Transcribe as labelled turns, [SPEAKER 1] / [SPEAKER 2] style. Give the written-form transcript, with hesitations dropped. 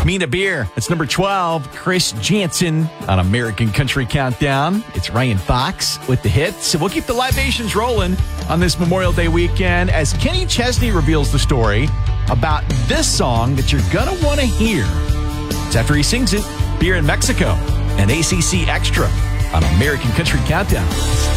[SPEAKER 1] Mean a Beer. It's number 12. Chris Janson on American Country Countdown. It's Ryan Fox with the hits. We'll keep the libations rolling on this Memorial Day weekend as Kenny Chesney reveals the story about this song that you're going to want to hear. It's after he sings it, Beer in Mexico, and ACC Extra on American Country Countdown.